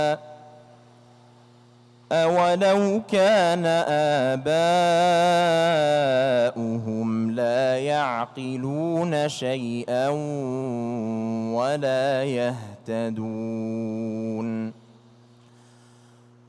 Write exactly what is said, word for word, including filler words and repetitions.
أولو كان آباؤهم لا يعقلون شيئا ولا يهتدون